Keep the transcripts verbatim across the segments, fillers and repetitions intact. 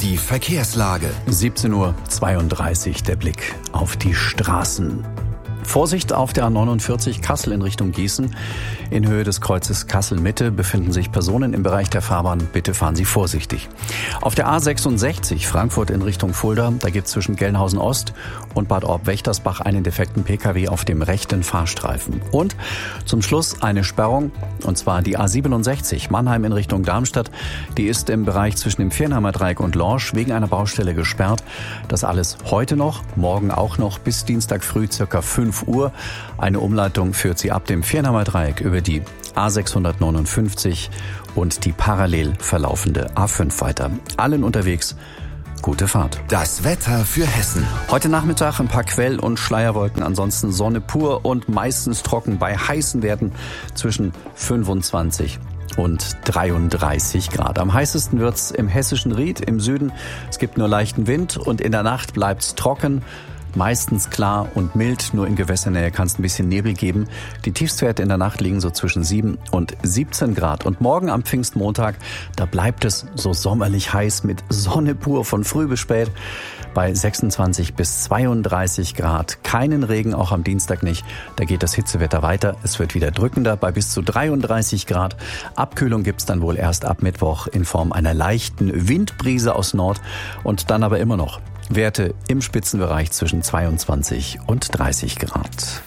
Die Verkehrslage. siebzehn Uhr zweiunddreißig, der Blick auf die Straßen. Vorsicht auf der A neunundvierzig Kassel in Richtung Gießen. In Höhe des Kreuzes Kassel-Mitte befinden sich Personen im Bereich der Fahrbahn. Bitte fahren Sie vorsichtig. Auf der A sechsundsechzig Frankfurt in Richtung Fulda, da gibt es zwischen Gelnhausen Ost und Bad Orb-Wächtersbach einen defekten Pkw auf dem rechten Fahrstreifen. Und zum Schluss eine Sperrung, und zwar die A siebenundsechzig Mannheim in Richtung Darmstadt. Die ist im Bereich zwischen dem Viernheimer Dreieck und Lorsch wegen einer Baustelle gesperrt. Das alles heute noch, morgen auch noch bis Dienstag früh circa fünf Uhr. Eine Umleitung führt Sie ab dem Viernheimer Dreieck über die A sechshundertneunundfünfzig und die parallel verlaufende A fünf weiter. Allen unterwegs gute Fahrt. Das Wetter für Hessen. Heute Nachmittag ein paar Quell- und Schleierwolken, ansonsten Sonne pur und meistens trocken bei heißen Werten zwischen fünfundzwanzig und dreiunddreißig Grad. Am heißesten wird's im hessischen Ried im Süden. Es gibt nur leichten Wind und in der Nacht bleibt's trocken. Meistens klar und mild, nur in Gewässernähe kann es ein bisschen Nebel geben. Die Tiefstwerte in der Nacht liegen so zwischen sieben und siebzehn Grad. Und morgen am Pfingstmontag, da bleibt es so sommerlich heiß mit Sonne pur von früh bis spät bei sechsundzwanzig bis zweiunddreißig Grad. Keinen Regen, auch am Dienstag nicht. Da geht das Hitzewetter weiter. Es wird wieder drückender bei bis zu dreiunddreißig Grad. Abkühlung gibt's dann wohl erst ab Mittwoch in Form einer leichten Windbrise aus Nord und dann aber immer noch Werte im Spitzenbereich zwischen zweiundzwanzig und dreißig Grad.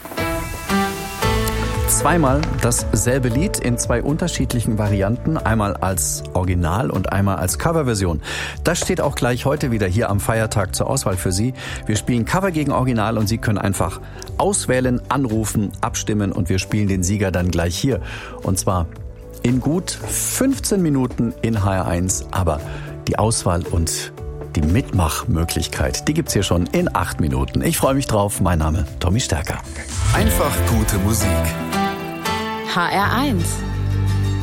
Zweimal dasselbe Lied in zwei unterschiedlichen Varianten, einmal als Original und einmal als Coverversion. Das steht auch gleich heute wieder hier am Feiertag zur Auswahl für Sie. Wir spielen Cover gegen Original und Sie können einfach auswählen, anrufen, abstimmen und wir spielen den Sieger dann gleich hier. Und zwar in gut fünfzehn Minuten in H R eins, aber die Auswahl und die Mitmachmöglichkeit, die gibt's hier schon in acht Minuten. Ich freue mich drauf. Mein Name Tommy Stärker. Einfach gute Musik. H R eins.